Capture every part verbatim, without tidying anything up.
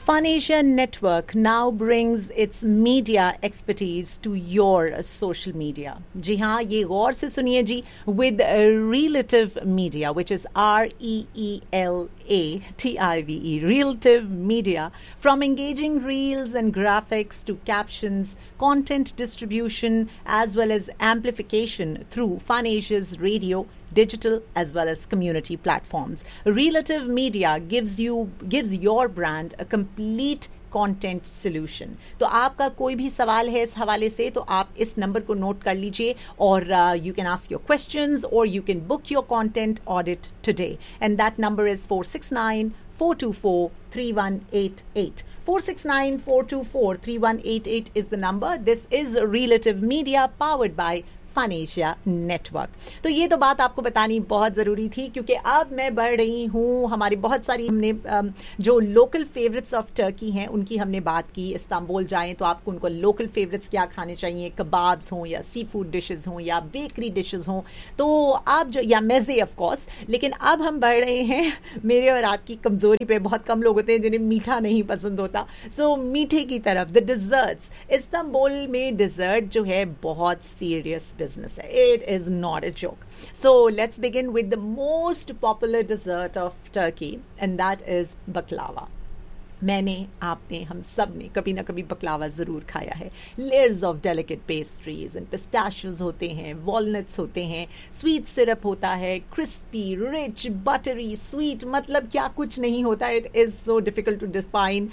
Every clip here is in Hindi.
FunAsia Network now brings its media expertise to your social media. जी हाँ, ये गौर से सुनिए जी, with Relative Media, which is R E E L A T I V E, Relative Media. From engaging reels and graphics to captions, content distribution, as well as amplification through FunAsia's radio, digital as well as community platforms. Relative Media gives you gives your brand a complete content solution. तो आपका कोई भी सवाल है इस हवाले से तो आप इस नंबर को नोट कर लीजिए और you can ask your questions और you can book your content audit today and that number is four six nine four to four three one eight eight. four six nine four two four three one eight eight is the number. This is Relative Media powered by FunAsia Network. तो ये तो बात आपको बतानी बहुत ज़रूरी थी क्योंकि अब मैं बढ़ रही हूँ. हमारी बहुत सारी हमने जो लोकल फेवरेट्स ऑफ टर्की हैं उनकी हमने बात की. इस्तांबुल जाएं तो आपको उनको लोकल फेवरेट्स क्या खाने चाहिए, कबाब्स हों या सी फूड डिशेस हों या बेकरी डिशेस हों, तो आप जो या मेज़े ऑफ कोर्स. लेकिन अब हम बढ़ रहे हैं मेरे और आपकी कमज़ोरी पे. बहुत कम लोग होते हैं जिन्हें मीठा नहीं पसंद होता. सो so, मीठे की तरफ द डिज़र्ट्स. इस्तांबुल में डिज़र्ट जो है बहुत serious business. It is not a joke. So let's begin with the most popular dessert of Turkey, and that is baklava. मैंने, आपने, हम सब ने कभी ना कभी बकलावा ज़रूर खाया है. Layers of delicate pastries and pistachios होते हैं, वॉलनट्स होते हैं, स्वीट सिरप होता है, क्रिस्पी, रिच, बटरी, स्वीट, मतलब क्या कुछ नहीं होता. It is so difficult to define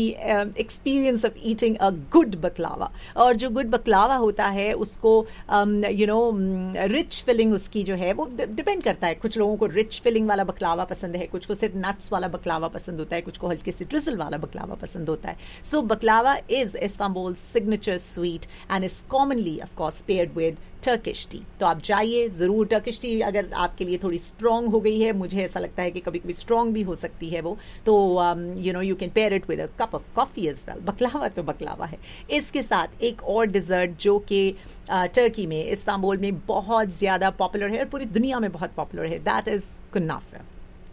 the experience of eating a good बकलावा. और जो गुड बकलावा होता है उसको यू नो रिच फिलिंग उसकी जो है वो डिपेंड करता है. कुछ लोगों को रिच फिलिंग वाला बकलावा पसंद है, कुछ को सिर्फ नट्स वाला बकलावा पसंद होता है, कुछ को हल्के से ड्रिजल वाला बकलावा पसंद होता है. सो बकलावा is Istanbul signature sweet and is commonly of course paired with Turkish T. तो आप जाइए ज़रूर. टर्किश टी अगर आपके लिए थोड़ी स्ट्रॉन्ग हो गई है, मुझे ऐसा लगता है कि कभी कभी स्ट्रॉन्ग भी हो सकती है वो, तो you know you can pair it with a cup of coffee as well. बकलावा तो बकलावा है. इसके साथ एक और डिज़र्ट जो कि टर्की में, इस्तांबुल में बहुत ज़्यादा पॉपुलर है और पूरी दुनिया में बहुत पॉपुलर है, दैट इज़ कुनाफा.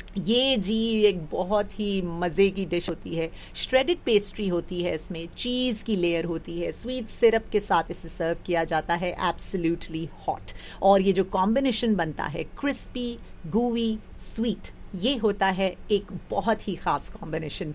ये जी एक बहुत ही मज़े की डिश होती है. श्रेडेड पेस्ट्री होती है, इसमें चीज़ की लेयर होती है, स्वीट सिरप के साथ इसे सर्व किया जाता है, एब्सोल्युटली हॉट. और ये जो कॉम्बिनेशन बनता है क्रिस्पी, गूवी, स्वीट, ये होता है एक बहुत ही ख़ास कॉम्बिनेशन.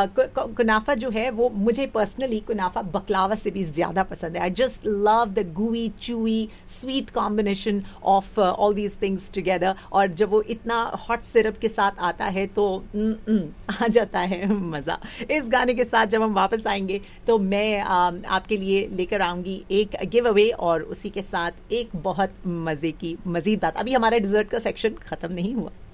कुनाफा जो है वो मुझे पर्सनली कुनाफा बकलावा से भी ज़्यादा पसंद है. I just love the गूवी chewy sweet combination of all these things together. और जब वो इतना हॉट सिरप के साथ आता है तो न, न, आ जाता है मज़ा. इस गाने के साथ जब हम वापस आएंगे तो मैं आ, आपके लिए लेकर आऊँगी एक गिव अवे और उसी के साथ एक बहुत मज़े की मज़ीद बात. अभी हमारा डिज़र्ट का सेक्शन ख़त्म नहीं हुआ.